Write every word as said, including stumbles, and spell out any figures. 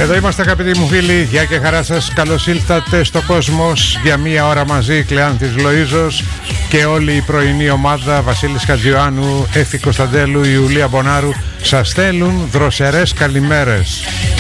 Εδώ είμαστε, αγαπητοί μου φίλοι, γεια και χαρά σας. Καλώς ήλθατε στο Κόσμος για μία ώρα μαζί. Κλεάνθης Λοΐζος και όλη η πρωινή ομάδα, Βασίλης Χατζιωάννου, Έφη Κωνσταντέλου, Ιουλία Μπονάρου, σας στέλνουν δροσερές καλημέρες.